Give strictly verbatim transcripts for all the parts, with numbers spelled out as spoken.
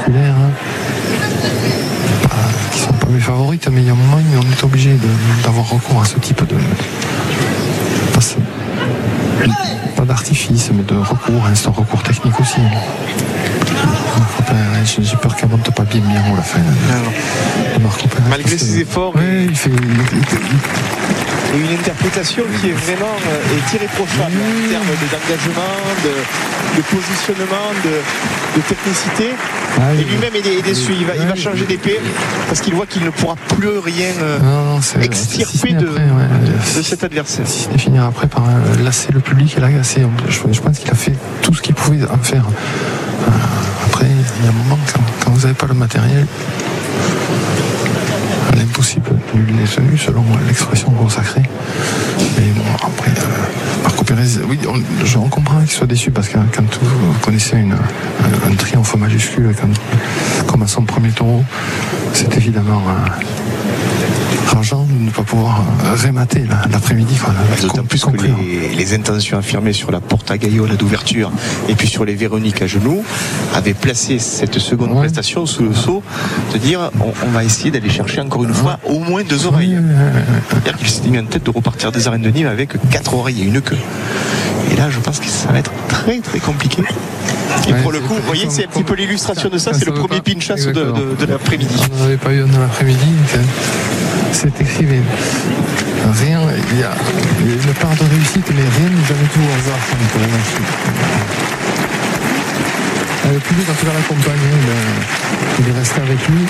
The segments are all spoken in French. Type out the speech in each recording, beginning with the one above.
circulaires hein, bah, qui ne sont pas mes favorites, mais il y a un moment on est obligé de, d'avoir recours à ce type de... Pas, pas d'artifice, mais de recours, hein, c'est un recours technique aussi. J'ai peur qu'elle ne monte pas bien bien haut la fin. Malgré ses efforts, ouais, il fait... Il, il, il, et une interprétation qui est vraiment euh, est irréprochable oui. en termes de, d'engagement, de, de positionnement, de, de technicité. Ah, et lui-même est, est déçu. Il va, il va changer d'épée parce qu'il voit qu'il ne pourra plus rien euh, non, non, extirper si de, après, ouais, de, de cet adversaire. Si c'est finir après par euh, lasser le public et l'agacer. Je, je pense qu'il a fait tout ce qu'il pouvait en faire. Euh, après, il y a un moment, quand, quand vous n'avez pas le matériel, l'impossible lui est tenu selon l'expression consacrée. Mais bon, après, euh, Marco Pérez, oui, on, je on comprend qu'il soit déçu parce que quand vous connaissez une, un, un triomphe majuscule, quand, comme à son premier taureau, c'est évidemment euh, rageant de ne pas pouvoir rémater là, l'après-midi. Quoi, d'autant plus que les, les intentions affirmées sur la porte à gaillole d'ouverture et puis sur les Véroniques à genoux avaient placé cette seconde ouais. prestation sous le sceau de dire on, on va essayer d'aller chercher encore une fois au moins deux oreilles. C'est-à-dire qu'il s'était mis en tête de repartir des arènes de Nîmes avec quatre oreilles et une queue. Et là, je pense que ça va être très très compliqué. Et ouais, pour le coup, vous voyez, c'est un petit peu l'illustration de ça. C'est le premier pinchasso de, de, de l'après-midi. On n'en avait pas eu un dans l'après-midi. C'est écrit, mais rien. Il y a une part de réussite, mais rien n'est jamais tout au hasard. Le public, en tout cas, l'accompagne. Il est resté avec lui.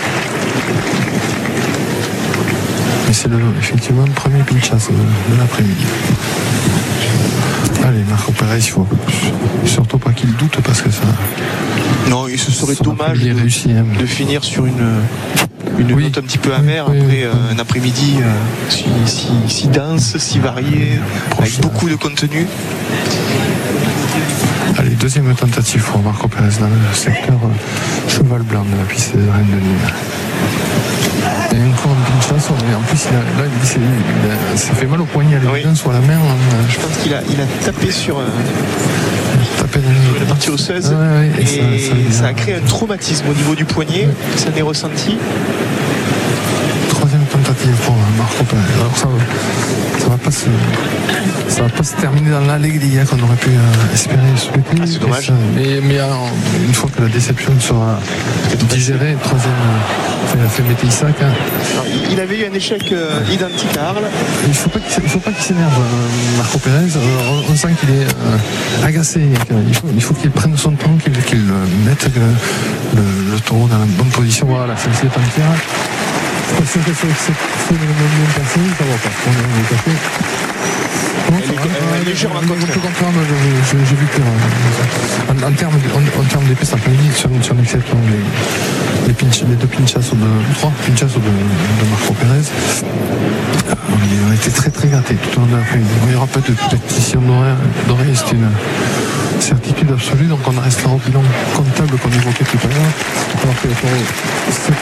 Mais c'est le, effectivement le premier pinchasso de, de l'après-midi. Allez, Marco Pérez, il faut surtout pas qu'il doute parce que ça. Non, il se serait dommage de, réussi, hein. de finir sur une, une oui. note un petit peu amère oui, après oui. Euh, un après-midi euh, si, si, si dense, si varié, Prochain. avec beaucoup de contenu. Allez, deuxième tentative pour Marco Pérez dans le secteur euh, cheval blanc de la piste des arènes de Nîmes. Et encore un pinchasso, mais en plus il a, là, il, s'est, il a, ça fait mal au poignet, les oui. sur la main. On, je pense qu'il a, il a tapé sur, euh, tapé sur la partie osseuse ouais, ouais, et, et ça, ça, ça a créé un traumatisme au niveau du poignet, ouais. ça n'est ressenti. Troisième tentative pour Marco Pérez. Alors ça, ça va pas se, ça va pas se terminer dans l'allégria qu'on aurait pu euh, espérer souhaiter. Ah, c'est dommage. Ça, mais, mais alors, une fois que la déception sera digérée, troisième, enfin, il a fait mettre Isaac. Hein. Alors, il avait eu un échec euh, identique à Arles. Il ne faut pas qu'il, faut pas qu'il s'énerve, euh, Marco Pérez. Euh, on, on sent qu'il est euh, agacé. Il faut, il faut qu'il prenne son temps, qu'il, qu'il mette le, le, le taureau dans la bonne position. Voilà, c'est le entière. Je suis sûr que c'est bien passé, ça va pas. On est café. Elle est, elle est légèrement contraire. J'ai vu que en, en termes en, en termes d'épée, ça peut dire sur, sur l'exception les, les, pinch, les deux pinchassos de trois pinchassos de, de Marco Pérez. On a été très très gâtés tout au long de l'après-midi. Il n'y aura pas de pétition d'oreille, c'est une certitude absolue. Donc on reste là au bilan comptable qu'on évoquait tout à l'heure. Alors que pour cette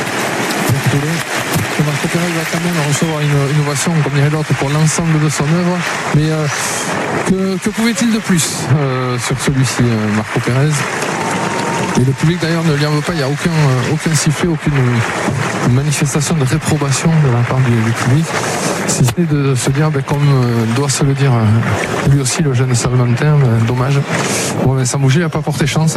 Marco Pérez va quand même recevoir une innovation comme dirait l'autre pour l'ensemble de son œuvre, mais euh, que, que pouvait-il de plus euh, sur celui-ci, euh, Marco Pérez? Et le public d'ailleurs ne lui en veut pas, il n'y a aucun, euh, aucun sifflet, aucune manifestation de réprobation de la part du, du public, si ce n'est de se dire, ben, comme euh, doit se le dire euh, lui aussi le jeune Salmantin, ben, dommage, bon, Vincent Bouger n'a pas porté chance.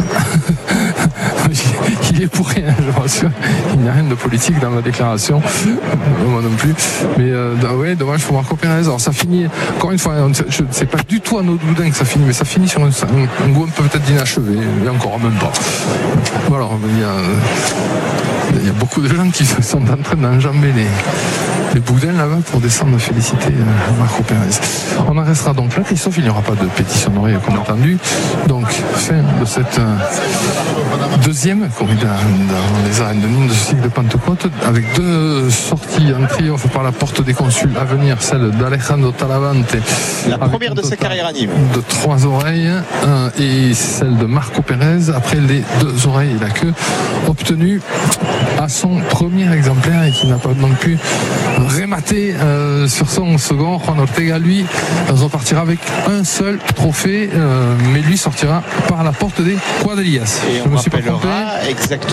Il est pour rien, je vous rassure. Il n'y a rien de politique dans ma déclaration, moi non plus. Mais euh, ouais, dommage pour Marco Pérez. Alors ça finit, encore une fois, c'est pas du tout à nos boudins que ça finit, mais ça finit sur un, un, un goût peut-être d'inachevé, et encore même pas. Bon, alors, il y a, il y a beaucoup de gens qui sont en train d'enjamber les, les boudins là-bas pour descendre féliciter euh, Marco Pérez. On en restera donc là, Christophe, il n'y aura pas de pétition d'oreille comme entendu. Donc, fin de cette euh, deuxième corrida dans les arènes de Nîmes de ce cycle de Pentecôte, avec deux sorties en triomphe par la porte des consuls à venir, celle d'Alejandro Talavante, la première de sa carrière à Nîmes, de trois oreilles, euh, et celle de Marco Pérez, après les deux oreilles et la queue, obtenue à son premier exemplaire et qui n'a pas non plus rématé euh, sur son second. Juan Ortega, lui, repartira avec un seul trophée, euh, mais lui sortira par la porte des quadrillas. Et on rappellera exactement